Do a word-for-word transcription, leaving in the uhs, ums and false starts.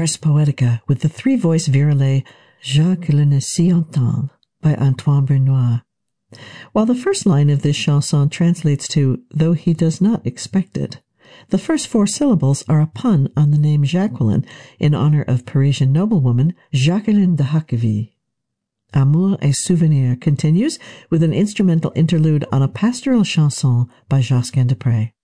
Ars Poetica with the three-voice virelai Jacques le ne s'y entend by Antoine Bernois. While the first line of this chanson translates to, though he does not expect it, the first four syllables are a pun on the name Jacqueline in honor of Parisian noblewoman Jacqueline de Hauqueville. Amour et Souvenir continues with an instrumental interlude on a pastoral chanson by Josquin des Prez.